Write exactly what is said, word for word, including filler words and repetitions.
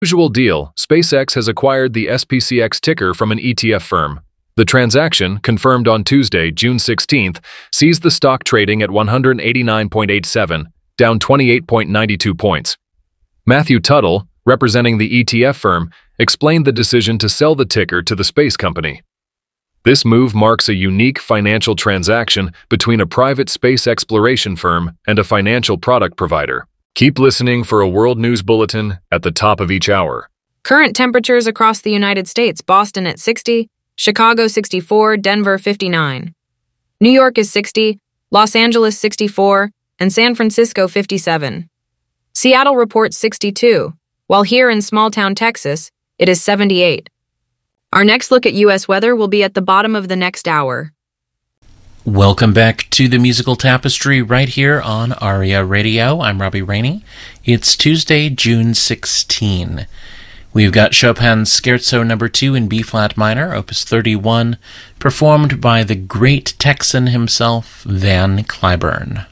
Usual deal, SpaceX has acquired the S P C X ticker from an E T F firm. The transaction, confirmed on Tuesday, June sixteenth, sees the stock trading at one hundred eighty-nine point eight seven, down twenty-eight point nine two points. Matthew Tuttle, representing the E T F firm, explained the decision to sell the ticker to the space company. This move marks a unique financial transaction between a private space exploration firm and a financial product provider. Keep listening for a World News Bulletin at the top of each hour. Current temperatures across the United States: Boston at sixty, Chicago sixty-four, Denver fifty-nine. New York is sixty, Los Angeles sixty-four, and San Francisco fifty-seven. Seattle reports sixty-two, while here in small-town Texas, it is seventy-eight. Our next look at U S weather will be at the bottom of the next hour. Welcome back to the Musical Tapestry right here on Aria Radio. I'm Robbie Rainey. It's Tuesday, June sixteenth. We've got Chopin's Scherzo number two in B-flat minor, opus thirty-one, performed by the great Texan himself, Van Cliburn.